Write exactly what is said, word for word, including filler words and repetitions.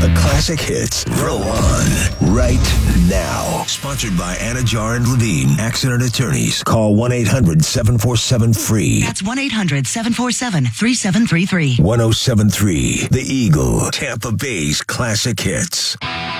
The classic hits roll on right now. Sponsored by Anajar and Levine, Accident Attorneys. Call one eight hundred seven four seven free. That's one eight hundred seven four seven three seven three three. one oh seven point three The Eagle, Tampa Bay's classic hits.